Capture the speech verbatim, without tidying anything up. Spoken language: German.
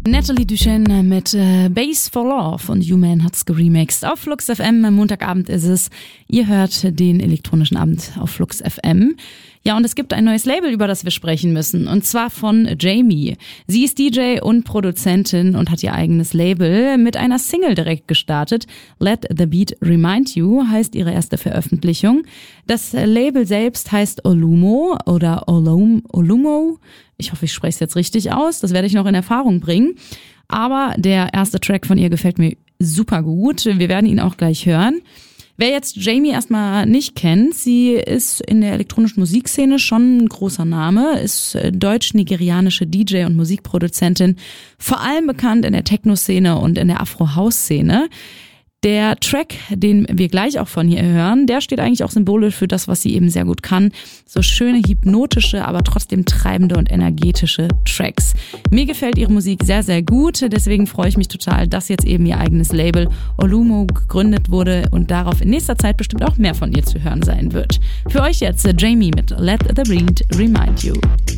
Natalie Duchenne mit äh, Bass for Love und Human hat's geremixed. Auf Flux F M, am Montagabend ist es. Ihr hört den elektronischen Abend auf Flux F M. Ja, und es gibt ein neues Label, über das wir sprechen müssen. Und zwar von Jamie. Sie ist D J und Produzentin und hat ihr eigenes Label mit einer Single direkt gestartet. Let the Beat Remind You heißt ihre erste Veröffentlichung. Das Label selbst heißt Olumo oder Olum, Olumo. Ich hoffe, ich spreche es jetzt richtig aus. Das werde ich noch in Erfahrung bringen. Aber der erste Track von ihr gefällt mir super gut. Wir werden ihn auch gleich hören. Wer jetzt Jamie erstmal nicht kennt, sie ist in der elektronischen Musikszene schon ein großer Name, ist deutsch-nigerianische D J und Musikproduzentin, vor allem bekannt in der Techno-Szene und in der Afro-House-Szene. Der Track, den wir gleich auch von ihr hören, der steht eigentlich auch symbolisch für das, was sie eben sehr gut kann. So schöne, hypnotische, aber trotzdem treibende und energetische Tracks. Mir gefällt ihre Musik sehr, sehr gut. Deswegen freue ich mich total, dass jetzt eben ihr eigenes Label Olumo gegründet wurde und darauf in nächster Zeit bestimmt auch mehr von ihr zu hören sein wird. Für euch jetzt Jamie mit Let the Beat Remind You.